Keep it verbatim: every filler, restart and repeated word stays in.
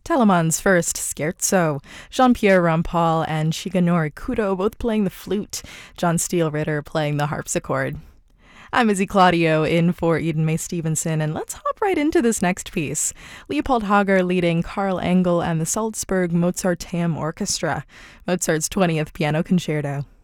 Telemann's first Scherzo, Jean-Pierre Rampal and Shigenori Kudo both playing the flute, John Steele Ritter playing the harpsichord. I'm Izzy Claudio in for Eden Mae Stevenson, and let's hop right into this next piece. Leopold Hager leading Karl Engel and the Salzburg Mozarteum Orchestra, Mozart's twentieth Piano Concerto.